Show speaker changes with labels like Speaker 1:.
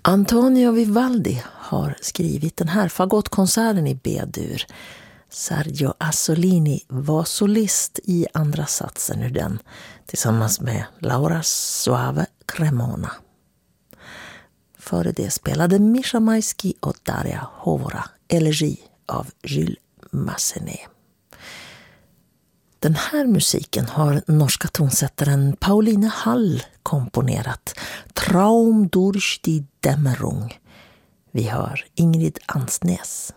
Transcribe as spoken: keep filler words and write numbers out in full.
Speaker 1: Antonio Vivaldi har skrivit den här fagottkonserten i B-dur. Sergio Asolini var solist i andra satsen ur den tillsammans med Laura Soave Cremona. Före det spelade Misha Maisky och Daria Hovora elegi av Jules Massenet. Den här musiken har norska tonsättaren Pauline Hall komponerat. Traum durch die Dämmerung. Vi hör Ingrid Ansnes.